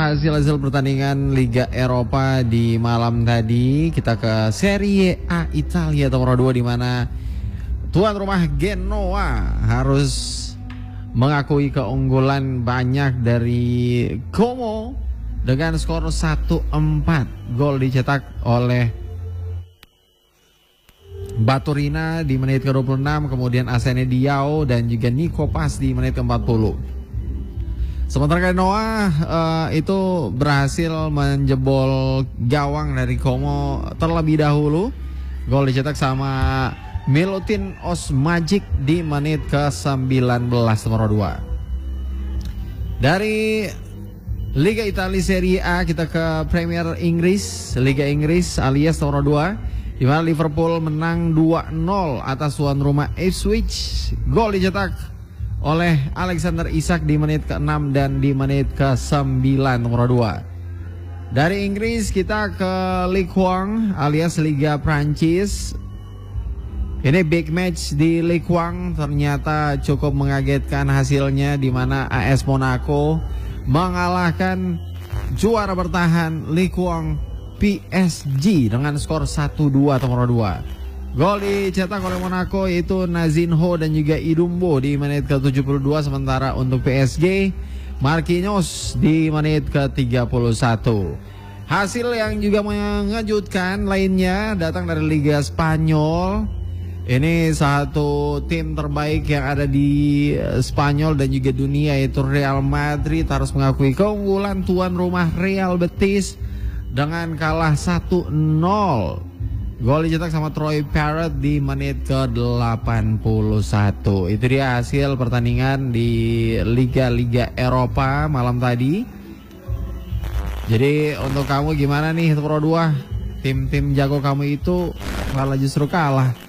hasil-hasil pertandingan Liga Eropa di malam tadi. Kita ke Serie A Italia nomor 2 di mana tuan rumah Genoa harus mengakui keunggulan banyak dari Como dengan skor 1-4. Gol dicetak oleh Baturina di menit ke-26, kemudian Asene Diao dan juga Nico Pas di menit ke-40. Sementara Genoa itu berhasil menjebol gawang dari Como terlebih dahulu. Gol dicetak sama Milutin Osmajic di menit ke-19 nomor 2. Dari Liga Italia Serie A kita ke Premier Inggris, Liga Inggris alias nomor 2, di mana Liverpool menang 2-0 atas tuan rumah Ipswich. Gol dicetak oleh Alexander Isak di menit ke-6 dan di menit ke-9 nomor 2. Dari Inggris kita ke Ligue 1 alias Liga Prancis. Ini big match di Ligue 1, ternyata cukup mengagetkan hasilnya di mana AS Monaco mengalahkan juara bertahan Ligue 1 PSG dengan skor 1-2 nomor 2. Gol dicetak oleh Monaco yaitu Nazinho dan juga Idumbo di menit ke-72, sementara untuk PSG Marquinhos di menit ke-31. Hasil yang juga mengejutkan lainnya datang dari Liga Spanyol. Ini satu tim terbaik yang ada di Spanyol dan juga dunia yaitu Real Madrid harus mengakui keunggulan tuan rumah Real Betis dengan kalah 1-0. Gol dicetak sama Troy Parrott di menit ke-81. Itu dia hasil pertandingan di Liga-Liga Eropa malam tadi. Jadi untuk kamu gimana nih Pro 2? Tim-tim jago kamu itu malah justru kalah.